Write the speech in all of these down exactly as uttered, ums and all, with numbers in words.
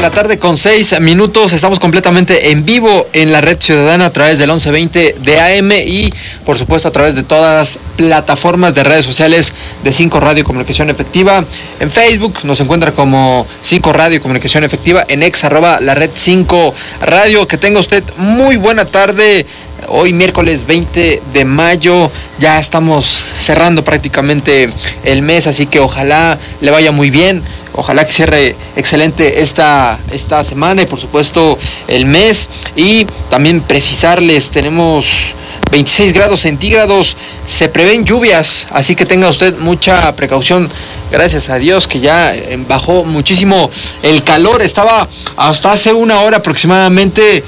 de la tarde con seis minutos. Estamos completamente en vivo en la Red Ciudadana a través del once veinte de A M y por supuesto a través de todas las plataformas de redes sociales de cinco Radio Comunicación Efectiva. En Facebook nos encuentra como cinco Radio Comunicación Efectiva, en ex arroba la red cinco Radio. Que tenga usted muy buena tarde. Hoy miércoles veinte de mayo, ya estamos cerrando prácticamente el mes, así que ojalá le vaya muy bien, ojalá que cierre excelente esta, esta semana y por supuesto el mes. Y también precisarles, tenemos veintiséis grados centígrados, se prevén lluvias, así que tenga usted mucha precaución. Gracias a Dios que ya bajó muchísimo el calor, estaba hasta hace una hora aproximadamente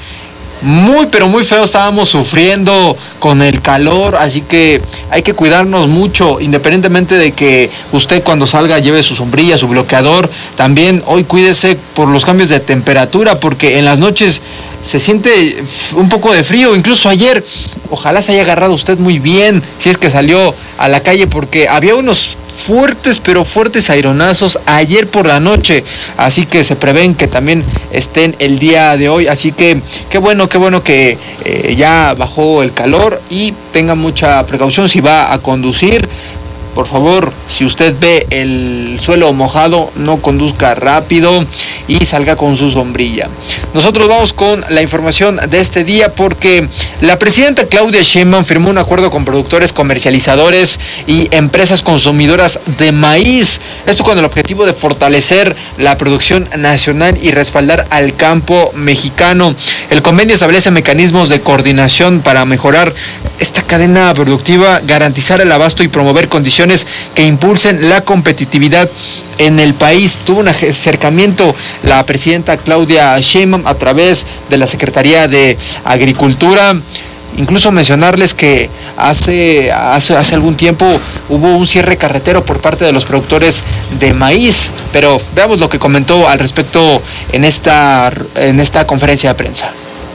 muy pero muy feo, estábamos sufriendo con el calor, así que hay que cuidarnos mucho, independientemente de que usted cuando salga lleve su sombrilla, su bloqueador. También hoy cuídese por los cambios de temperatura, porque en las noches se siente un poco de frío. Incluso ayer, ojalá se haya agarrado usted muy bien si es que salió a la calle, porque había unos fuertes, pero fuertes aironazos ayer por la noche, así que se prevén que también estén el día de hoy. Así que qué bueno, qué bueno que eh, ya bajó el calor y tenga mucha precaución si va a conducir. Por favor, si usted ve el suelo mojado, no conduzca rápido y salga con su sombrilla. Nosotros vamos con la información de este día, porque la presidenta Claudia Sheinbaum firmó un acuerdo con productores, comercializadores y empresas consumidoras de maíz. Esto con el objetivo de fortalecer la producción nacional y respaldar al campo mexicano. El convenio establece mecanismos de coordinación para mejorar esta cadena productiva, garantizar el abasto y promover condiciones que impulsen la competitividad en el país. Tuvo un acercamiento la presidenta Claudia Sheinbaum a través de la Secretaría de Agricultura. Incluso mencionarles que hace, hace, hace algún tiempo hubo un cierre carretero por parte de los productores de maíz, pero veamos lo que comentó al respecto en esta, en esta conferencia de prensa.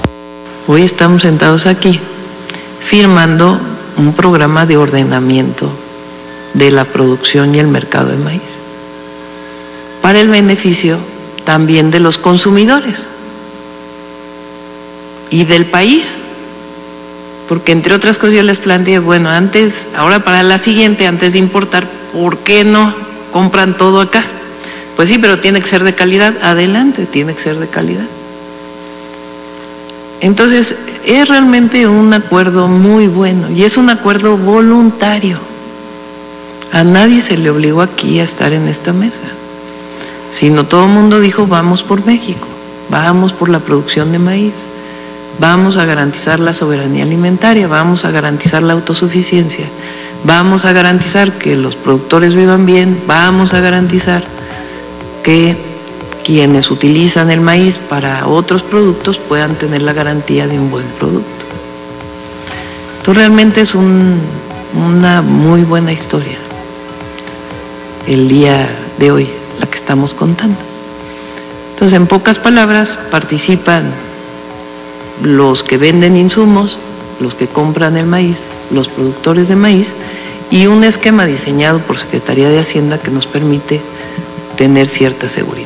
Hoy estamos sentados aquí firmando un programa de ordenamiento de la producción y el mercado de maíz, para el beneficio también de los consumidores y del país, porque entre otras cosas yo les planteé, bueno, antes, ahora para la siguiente, antes de importar, ¿por qué no compran todo acá? Pues sí, pero tiene que ser de calidad. Adelante, tiene que ser de calidad. Entonces, es realmente un acuerdo muy bueno y es un acuerdo voluntario. A nadie se le obligó aquí a estar en esta mesa, sino todo el mundo dijo, vamos por México, vamos por la producción de maíz, vamos a garantizar la soberanía alimentaria, vamos a garantizar la autosuficiencia, vamos a garantizar que los productores vivan bien, vamos a garantizar que quienes utilizan el maíz para otros productos puedan tener la garantía de un buen producto. Entonces realmente es un, una muy buena historia el día de hoy, la que estamos contando. Entonces, en pocas palabras, participan los que venden insumos, los que compran el maíz, los productores de maíz, y un esquema diseñado por Secretaría de Hacienda que nos permite tener cierta seguridad.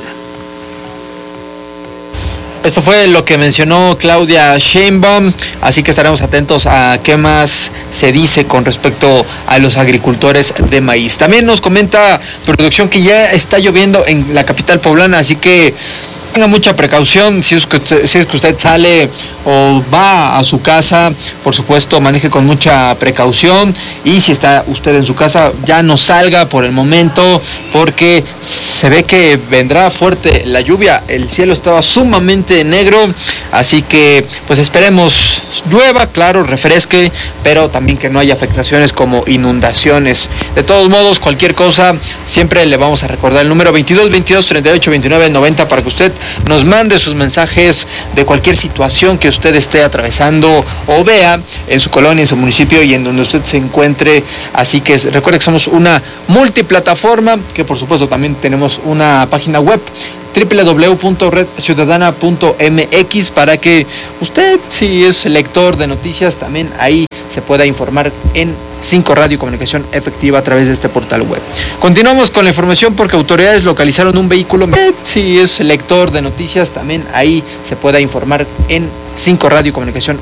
Esto fue lo que mencionó Claudia Sheinbaum, así que estaremos atentos a qué más se dice con respecto a los agricultores de maíz. También nos comenta producción que ya está lloviendo en la capital poblana, así que tenga mucha precaución si es que usted, si es que usted sale o va a su casa. Por supuesto, maneje con mucha precaución, y si está usted en su casa, ya no salga por el momento, porque se ve que vendrá fuerte la lluvia. El cielo estaba sumamente negro, así que pues esperemos llueva, claro, refresque, pero también que no haya afectaciones como inundaciones. De todos modos, cualquier cosa, siempre le vamos a recordar el número veintidós veintidós treinta y ocho veintinueve noventa para que usted nos mande sus mensajes de cualquier situación que usted esté atravesando o vea en su colonia, en su municipio y en donde usted se encuentre. Así que recuerde que somos una multiplataforma, que por supuesto también tenemos una página web, doble u doble u doble u punto red ciudadana punto m x, para que usted, si es lector de noticias, también ahí se pueda informar en cinco Radio Comunicación Efectiva a través de este portal web. Continuamos con la información porque autoridades localizaron un vehículo. Eh, si es lector de noticias, también ahí se pueda informar en cinco Radio Comunicación